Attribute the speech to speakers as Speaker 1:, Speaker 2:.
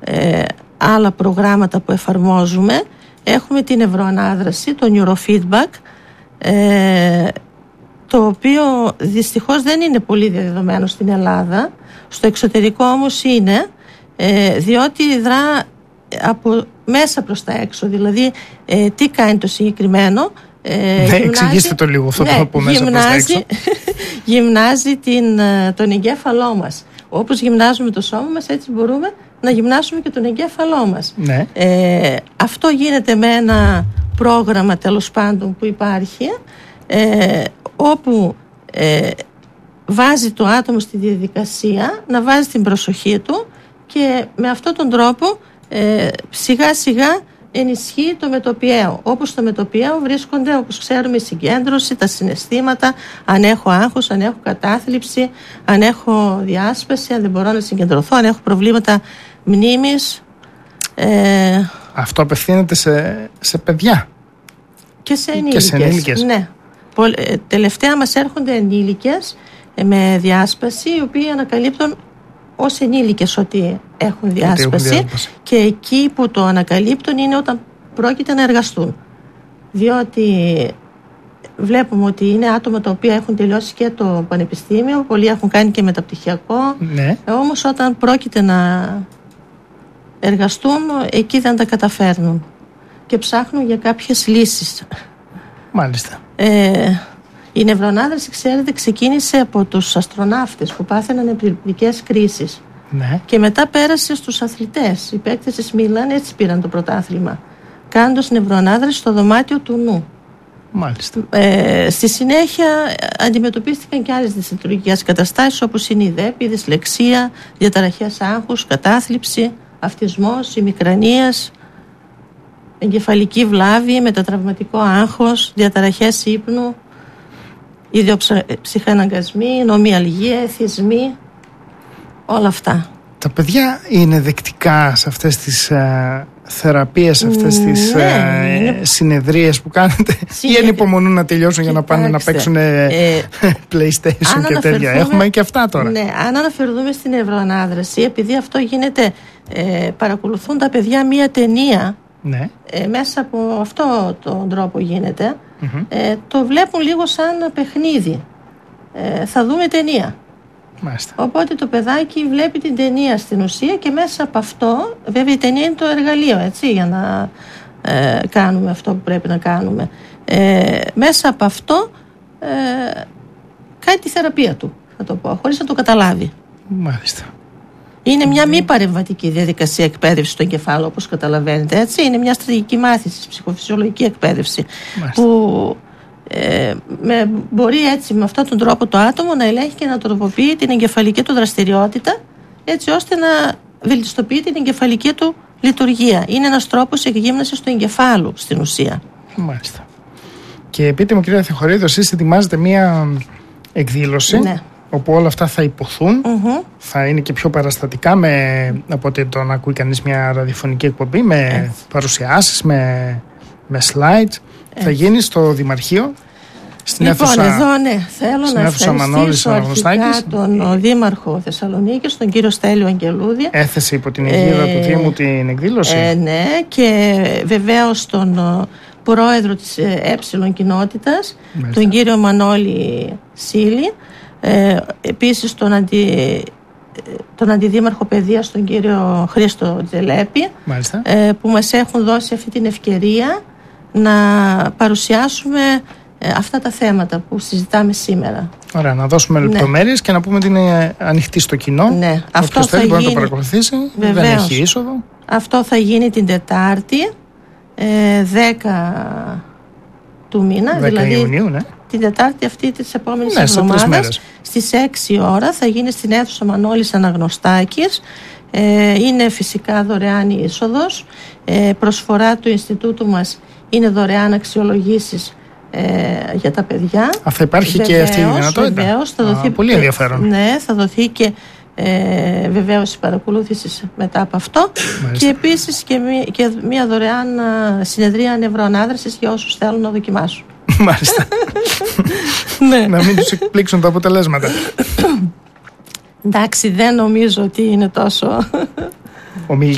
Speaker 1: άλλα προγράμματα που εφαρμόζουμε. Έχουμε την ευρωανάδραση, το neurofeedback, το οποίο δυστυχώς δεν είναι πολύ διαδεδομένο στην Ελλάδα. Στο εξωτερικό όμως είναι, διότι δρά από μέσα προς τα έξω. Δηλαδή, τι κάνει το συγκεκριμένο?
Speaker 2: Εξηγήστε το λίγο αυτό από μέσα προς τα έξω.
Speaker 1: Γυμνάζει τον εγκέφαλό μας. Όπως γυμνάζουμε το σώμα μας, έτσι μπορούμε να γυμνάσουμε και τον εγκέφαλό μας.
Speaker 2: Ναι.
Speaker 1: Αυτό γίνεται με ένα πρόγραμμα, τέλος πάντων, που υπάρχει, όπου βάζει το άτομο στη διαδικασία να βάζει την προσοχή του, και με αυτόν τον τρόπο σιγά σιγά ενισχύει το μετοπιαίο. Όπως το μετοπιαίο βρίσκονται, όπως ξέρουμε, η συγκέντρωση, τα συναισθήματα, αν έχω άγχος, αν έχω κατάθλιψη, αν έχω διάσπαση, αν δεν μπορώ να συγκεντρωθώ, αν έχω προβλήματα μνήμης.
Speaker 2: Αυτό απευθύνεται σε παιδιά
Speaker 1: και σε ενήλικες. Ναι. Τελευταία μας έρχονται ενήλικες με διάσπαση, οι οποίοι ανακαλύπτουν ως ενήλικες ότι έχουν διάσπαση, και εκεί που το ανακαλύπτουν είναι όταν πρόκειται να εργαστούν, διότι βλέπουμε ότι είναι άτομα τα οποία έχουν τελειώσει και το πανεπιστήμιο, πολλοί έχουν κάνει και μεταπτυχιακό,
Speaker 2: ναι.
Speaker 1: Όμως όταν πρόκειται να εργαστούν, εκεί δεν τα καταφέρνουν και ψάχνουν για κάποιες λύσεις.
Speaker 2: Μάλιστα.
Speaker 1: Η νευροανάδραση, ξέρετε, ξεκίνησε από τους αστροναύτες που πάθαιναν επιληπτικές κρίσεις.
Speaker 2: Ναι.
Speaker 1: Και μετά πέρασε στους αθλητές. Οι παίκτες της Μίλαν έτσι πήραν το πρωτάθλημα, κάνοντας νευροανάδραση στο δωμάτιο του νου.
Speaker 2: Μάλιστα.
Speaker 1: Στη συνέχεια αντιμετωπίστηκαν και άλλες δυσλειτουργικές καταστάσεις, όπως είναι η ΔΕΠ, η δυσλεξία, διαταραχές άγχους, κατάθλιψη, αυτισμός, ημικρανίας, εγκεφαλική βλάβη, μετατραυματικό άγχος, διαταραχές ύπνου, ιδιοψυχαναγκασμοί, νομιαλγία, εθισμοί, όλα αυτά.
Speaker 2: Τα παιδιά είναι δεκτικά σε αυτές τις θεραπείες, σε αυτές τις συνεδρίες που κάνετε, ή ανυπομονούν να τελειώσουν για να πάνε να παίξουν PlayStation και τέτοια? Έχουμε και αυτά τώρα.
Speaker 1: Ναι, αν αναφερθούμε στην ευρωανάδραση, επειδή αυτό γίνεται, παρακολουθούν τα παιδιά μία ταινία,
Speaker 2: ναι.
Speaker 1: Μέσα από αυτό τον τρόπο γίνεται, το βλέπουν λίγο σαν παιχνίδι. Θα δούμε ταινία.
Speaker 2: Μάλιστα.
Speaker 1: Οπότε το παιδάκι βλέπει την ταινία στην ουσία, και μέσα από αυτό, βέβαια η ταινία είναι το εργαλείο, έτσι, για να κάνουμε αυτό που πρέπει να κάνουμε. Μέσα από αυτό κάνει τη θεραπεία του, θα το πω, χωρίς να το καταλάβει.
Speaker 2: Μάλιστα.
Speaker 1: Είναι μια μη παρεμβατική διαδικασία εκπαίδευση στο εγκεφάλαιο, όπως καταλαβαίνετε, έτσι. Είναι μια στρατηγική μάθηση, ψυχοφυσιολογική εκπαίδευση.
Speaker 2: Μάλιστα.
Speaker 1: Που μπορεί έτσι, με αυτόν τον τρόπο, το άτομο να ελέγχει και να τροποποιεί την εγκεφαλική του δραστηριότητα, έτσι ώστε να βελτιστοποιεί την εγκεφαλική του λειτουργία. Είναι ένας τρόπος εκγύμνασης του εγκεφάλου, στην ουσία. Μάλιστα.
Speaker 2: Και πείτε μου, κυρία Θεοχαρίδου, εσείς ετοιμάζετε μία εκδήλωση, ναι, όπου όλα αυτά θα υποθούν, θα είναι και πιο παραστατικά, από ότι το να ακούει κανείς μια ραδιοφωνική εκπομπή, με παρουσιάσεις, με slides. Θα γίνει στο Δημαρχείο, στην αίθουσα.
Speaker 1: Εδώ, ναι, θέλω να ευχαριστήσω αρχικά τον Δήμαρχο Θεσσαλονίκης, τον κύριο Στέλιο Αγγελούδη.
Speaker 2: Έθεσε υπό την αιγίδα του Δήμου την εκδήλωση.
Speaker 1: Ναι, και βεβαίως τον πρόεδρο της Κοινότητας, τον κύριο Μανώλη Σίλη, επίσης τον Αντιδήμαρχο Παιδείας, τον κύριο Χρήστο Τζελέπη, που μας έχουν δώσει αυτή την ευκαιρία να παρουσιάσουμε αυτά τα θέματα που συζητάμε σήμερα.
Speaker 2: Ωραία, να δώσουμε λεπτομέρειες και να πούμε ότι είναι ανοιχτή στο κοινό.
Speaker 1: Ναι,
Speaker 2: αυτό θα γίνει, μπορεί να το παρακολουθήσει.
Speaker 1: Βεβαίως,
Speaker 2: δεν έχει είσοδο.
Speaker 1: Αυτό θα γίνει την Τετάρτη, 10 του μήνα,
Speaker 2: 10
Speaker 1: δηλαδή
Speaker 2: Ιουνίου, ναι.
Speaker 1: Την Τετάρτη αυτή της επόμενης εβδομάδας, στις 6 ώρα, θα γίνει στην αίθουσα Μανώλης Αναγνωστάκης. Είναι φυσικά δωρεάν η είσοδος. Προσφορά του Ινστιτούτου μας είναι δωρεάν αξιολογήσεις για τα παιδιά.
Speaker 2: Θα υπάρχει και αυτή η δυνατότητα.
Speaker 1: Βεβαίως, θα δοθεί,
Speaker 2: πολύ ενδιαφέρον.
Speaker 1: Ναι, θα δοθεί και βεβαίως η παρακολούθηση μετά από αυτό. Και επίσης και μια δωρεάν συνεδρία νευροανάδρασης για όσους θέλουν να δοκιμάσουν.
Speaker 2: Μάλιστα. Να μην τους εκπλήξουν τα αποτελέσματα.
Speaker 1: Εντάξει, δεν νομίζω ότι είναι τόσο